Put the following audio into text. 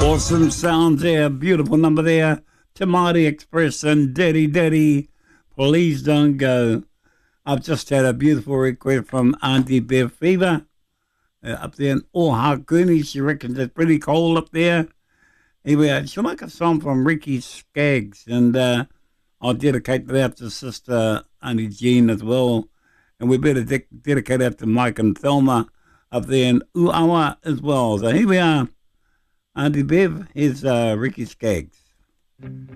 Awesome sounds there, beautiful number there. Tamati Express and Daddy Daddy, Please Don't Go. I've just had a beautiful request from Auntie Bev Fever up there in Ohakuni. She reckons it's pretty cold up there. Anyway, she'll make a song from Ricky Skaggs, and I'll dedicate that to Sister Auntie Jean as well. And we better dedicate that to Mike and Thelma up there in Uawa as well. So here we are. Auntie Bev, here's Ricky Skaggs.